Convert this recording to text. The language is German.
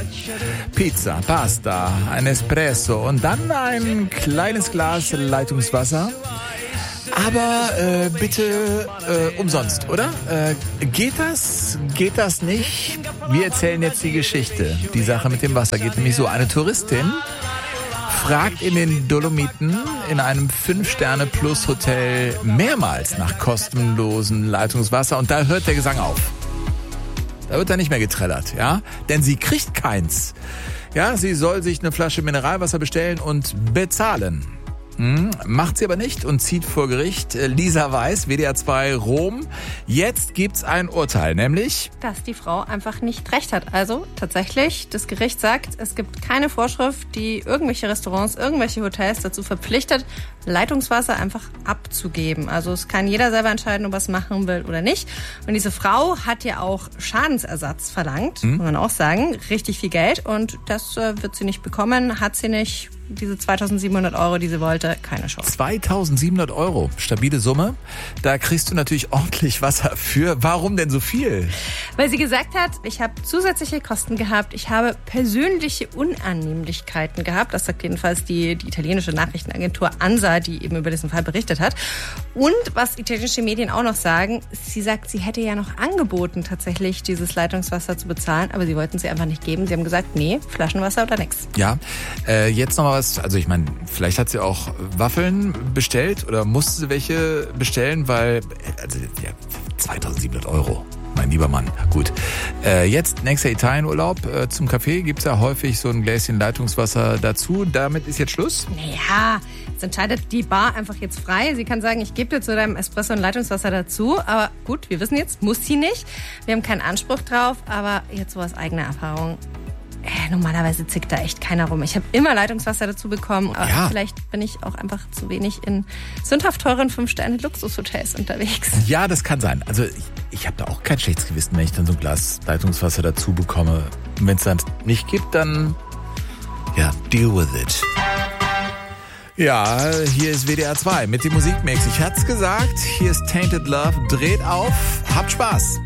Pizza, Pasta, ein Espresso und dann ein kleines Glas Leitungswasser. Aber bitte umsonst, oder? Geht das? Geht das nicht? Wir erzählen jetzt die Geschichte. Die Sache mit dem Wasser geht nämlich so. Eine Touristin fragt in den Dolomiten in einem 5-Sterne-Plus-Hotel mehrmals nach kostenlosem Leitungswasser und da hört der Gesang auf. Da wird er nicht mehr getrellert, ja? Denn sie kriegt keins. Ja, sie soll sich eine Flasche Mineralwasser bestellen und bezahlen. Macht sie aber nicht und zieht vor Gericht. Lisa Weiß, WDR 2 Rom. Jetzt gibt's ein Urteil, nämlich... dass die Frau einfach nicht recht hat. Also tatsächlich, das Gericht sagt, es gibt keine Vorschrift, die irgendwelche Restaurants, irgendwelche Hotels dazu verpflichtet, Leitungswasser einfach abzugeben. Also es kann jeder selber entscheiden, ob er es machen will oder nicht. Und diese Frau hat ja auch Schadensersatz verlangt, muss man auch sagen. Richtig viel Geld und das wird sie nicht bekommen, hat sie nicht. Diese 2.700 €, die sie wollte, keine Chance. 2.700 €, stabile Summe. Da kriegst du natürlich ordentlich Wasser für. Warum denn so viel? Weil sie gesagt hat, ich habe zusätzliche Kosten gehabt, ich habe persönliche Unannehmlichkeiten gehabt. Das sagt jedenfalls die italienische Nachrichtenagentur ANSA, die eben über diesen Fall berichtet hat. Und was italienische Medien auch noch sagen, sie sagt, sie hätte ja noch angeboten, tatsächlich dieses Leitungswasser zu bezahlen, aber sie wollten sie einfach nicht geben. Sie haben gesagt, nee, Flaschenwasser oder nix. Ja, jetzt nochmal was, also ich meine, vielleicht hat sie auch Waffeln bestellt oder musste sie welche bestellen, weil, also ja, 2.700 €. Mein lieber Mann. Gut. Jetzt, nächster Italienurlaub. Zum Kaffee gibt's ja häufig so ein Gläschen Leitungswasser dazu. Damit ist jetzt Schluss? Naja, es entscheidet die Bar einfach jetzt frei. Sie kann sagen, ich gebe dir zu deinem Espresso ein Leitungswasser dazu. Aber gut, wir wissen jetzt, muss sie nicht. Wir haben keinen Anspruch drauf, aber jetzt so aus eigener Erfahrung. Normalerweise zickt da echt keiner rum. Ich habe immer Leitungswasser dazu bekommen. Aber ja. Vielleicht bin ich auch einfach zu wenig in sündhaft teuren 5-Sterne-Luxushotels unterwegs. Ja, das kann sein. Also ich habe da auch kein schlechtes Gewissen, wenn ich dann so ein Glas Leitungswasser dazu bekomme. Und wenn es dann nicht gibt, dann ja, deal with it. Ja, hier ist WDR 2 mit dem Musikmix. Ich hat's gesagt, hier ist Tainted Love. Dreht auf, habt Spaß.